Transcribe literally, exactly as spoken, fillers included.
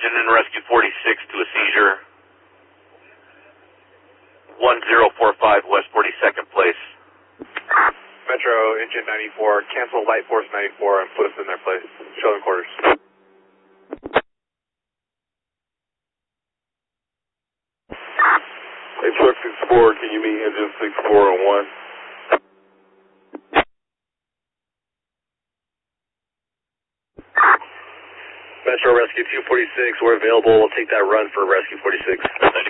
engine in Rescue forty-six to a seizure. one zero four five West forty-second place. Metro, engine ninety-four, cancel light force ninety-four and put us in their place. Show them quarters. Hey, truck sixty-four, can you meet engine sixty-four on one? Metro Rescue two forty-six, we're available. We'll take that run for Rescue forty-six.